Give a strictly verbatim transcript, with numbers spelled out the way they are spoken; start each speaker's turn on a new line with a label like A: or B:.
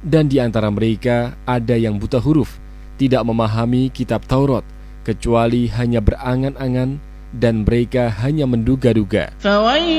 A: Dan di antara mereka ada yang buta huruf, tidak memahami kitab Taurat, kecuali hanya berangan-angan, dan mereka hanya menduga-duga.